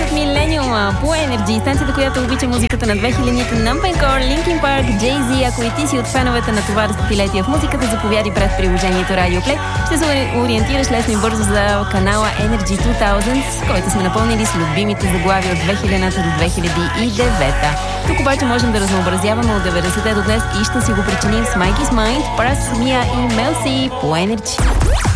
от Милениума по Energy, станцията, която обича музиката на 2000-те, Numpencore, Linkin Park, Jay-Z. Ако и ти си от феновете на това десетилетие в музиката, заповядай през приложението Radio Play. Ще се ориентираш лесно и бързо за канала Energy 2000, който сме напълнили с любимите заглавия от 2000-та до 2009-та. Тук обаче можем да разнообразяваме от 90-те до днес и ще си го причиним с Mikey's Mind, Paras, Mia и Melcy по Energy.